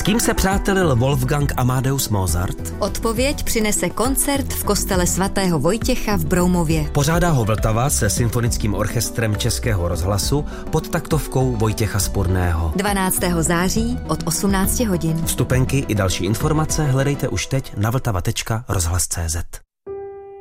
kým se přátelil Wolfgang Amadeus Mozart? Odpověď přinese koncert v kostele svatého Vojtěcha v Broumově. Pořádá ho Vltava se symfonickým orchestrem Českého rozhlasu pod taktovkou Vojtěcha Spurného. 12. září od 18 hodin. Vstupenky i další informace hledejte už teď na vltava.rozhlas.cz.